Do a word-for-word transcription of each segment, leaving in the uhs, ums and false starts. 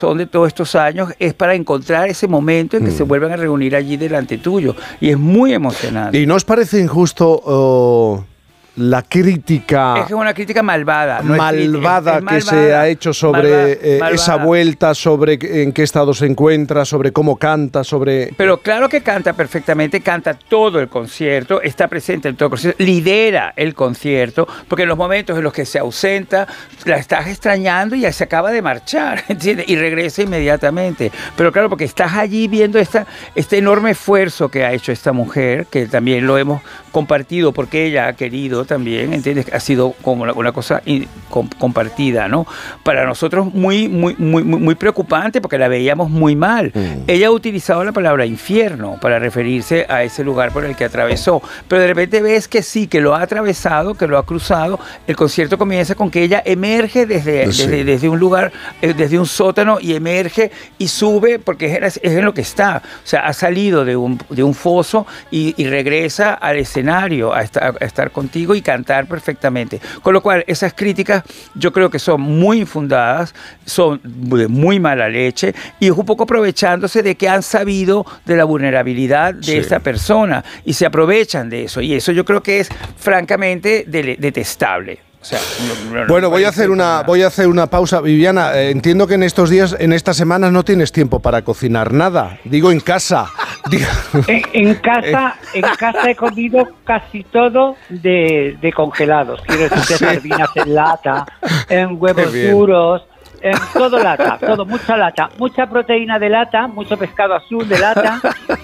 de todos estos años es para encontrar ese momento en que mm. se vuelvan a reunir allí delante tuyo. Y es muy emocionante. ¿Y no os parece injusto uh, la crítica... Es que es una crítica malvada. No malvada es crítica, es, es que malvada, se ha hecho sobre malvada, eh, malvada. esa vuelta, sobre en qué estado se encuentra, sobre cómo canta, sobre... Pero claro que canta perfectamente, canta todo el concierto, está presente en todo el concierto, lidera el concierto, porque en los momentos en los que se ausenta, la estás extrañando y ya se acaba de marchar, ¿entiendes? Y regresa inmediatamente. Pero claro, porque estás allí viendo esta, este enorme esfuerzo que ha hecho esta mujer, que también lo hemos compartido porque ella ha querido también, ¿entiendes? Ha sido como una, una cosa in, com, compartida, ¿no? Para nosotros muy, muy, muy, muy preocupante porque la veíamos muy mal. Mm. Ella ha utilizado la palabra infierno para referirse a ese lugar por el que atravesó, pero de repente ves que sí, que lo ha atravesado, que lo ha cruzado. El concierto comienza con que ella emerge desde, sí. desde, desde un lugar, desde un sótano, y emerge y sube porque es, es en lo que está. O sea, ha salido de un, de un foso y, y regresa al escenario a estar, a estar contigo y cantar perfectamente. Con lo cual, esas críticas yo creo que son muy infundadas, son de muy mala leche, y es un poco aprovechándose de que han sabido de la vulnerabilidad de sí. esta persona y se aprovechan de eso, y eso yo creo que es francamente de, detestable. O sea, no, no, bueno, no voy a hacer una voy a hacer una pausa. Viviana, eh, entiendo que en estos días, en estas semanas no tienes tiempo para cocinar nada. Digo en casa. en, en casa, en casa he comido casi todo de, de congelados. Quiero decir, de sardinas en lata, en huevos duros, en todo lata, todo, mucha lata, mucha proteína de lata, mucho pescado azul de lata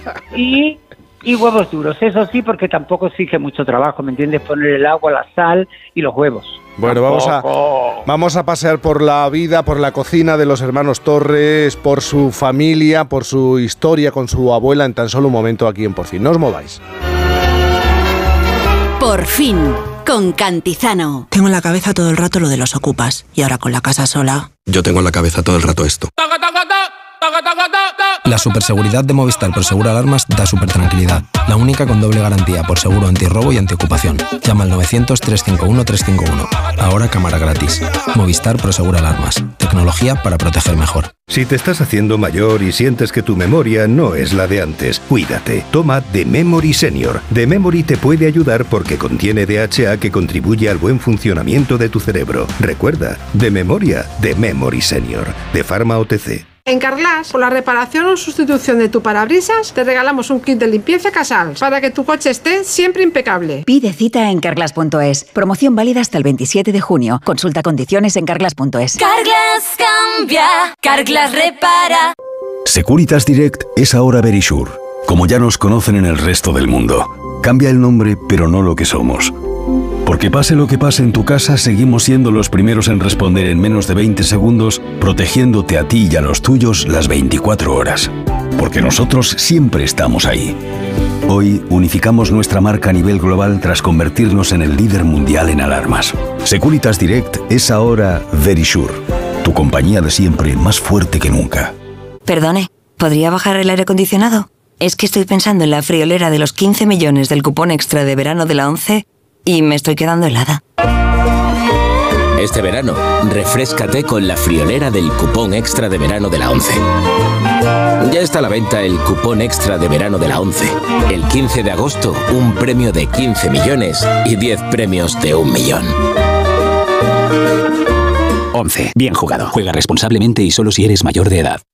y Y huevos duros, eso sí, porque tampoco exige mucho trabajo, ¿me entiendes? Poner el agua, la sal y los huevos. Bueno, vamos a, vamos a pasear por la vida, por la cocina de los hermanos Torres, por su familia, por su historia con su abuela en tan solo un momento aquí en Por Fin. No os mováis. Por Fin, con Cantizano. Tengo en la cabeza todo el rato lo de los ocupas, y ahora con la casa sola... Yo tengo en la cabeza todo el rato esto. La superseguridad de Movistar Prosegur Alarmas da super tranquilidad. La única con doble garantía por seguro antirrobo y antiocupación. Llama al novecientos, trescientos cincuenta y uno, trescientos cincuenta y uno. Ahora cámara gratis. Movistar Prosegur Alarmas. Tecnología para proteger mejor. Si te estás haciendo mayor y sientes que tu memoria no es la de antes, cuídate. Toma The Memory Senior. The Memory te puede ayudar porque contiene D H A que contribuye al buen funcionamiento de tu cerebro. Recuerda, de memoria, The Memory Senior. De Pharma O T C. En Carglass, por la reparación o sustitución de tu parabrisas, te regalamos un kit de limpieza Casals para que tu coche esté siempre impecable. Pide cita en carglass punto es. Promoción válida hasta el veintisiete de junio. Consulta condiciones en carglass punto es. Carglass cambia, Carglass repara. Securitas Direct es ahora Verisure, como ya nos conocen en el resto del mundo. Cambia el nombre, pero no lo que somos. Porque pase lo que pase en tu casa, seguimos siendo los primeros en responder en menos de veinte segundos, protegiéndote a ti y a los tuyos las veinticuatro horas. Porque nosotros siempre estamos ahí. Hoy unificamos nuestra marca a nivel global tras convertirnos en el líder mundial en alarmas. Securitas Direct es ahora Verisure, tu compañía de siempre más fuerte que nunca. Perdone, ¿podría bajar el aire acondicionado? Es que estoy pensando en la friolera de los quince millones del cupón extra de verano de la ONCE y me estoy quedando helada. Este verano, refréscate con la friolera del cupón extra de verano de la ONCE. Ya está a la venta el cupón extra de verano de la ONCE. El quince de agosto, un premio de quince millones y diez premios de un millón. ONCE. Bien jugado. Juega responsablemente y solo si eres mayor de edad.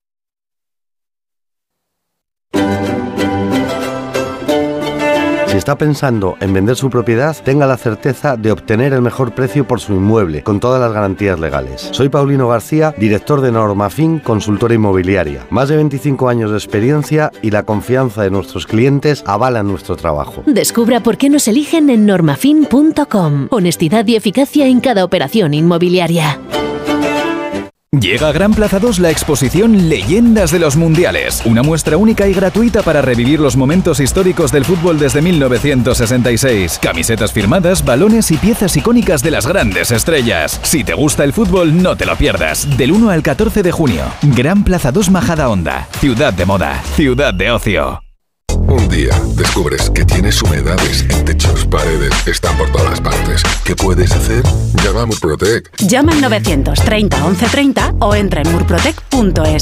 Si está pensando en vender su propiedad, tenga la certeza de obtener el mejor precio por su inmueble, con todas las garantías legales. Soy Paulino García, director de Normafin, consultora inmobiliaria. Más de veinticinco años de experiencia y la confianza de nuestros clientes avalan nuestro trabajo. Descubra por qué nos eligen en normafin punto com. Honestidad y eficacia en cada operación inmobiliaria. Llega a Gran Plaza dos la exposición Leyendas de los Mundiales, una muestra única y gratuita para revivir los momentos históricos del fútbol desde mil novecientos sesenta y seis. Camisetas firmadas, balones y piezas icónicas de las grandes estrellas. Si te gusta el fútbol, no te lo pierdas. Del uno al catorce de junio. Gran Plaza dos Majadahonda. Ciudad de moda, ciudad de ocio. Un día descubres que tienes humedades en techos, paredes, están por todas partes. ¿Qué puedes hacer? Llama a Murprotec. Llama al novecientos treinta once treinta o entra en murprotec punto es.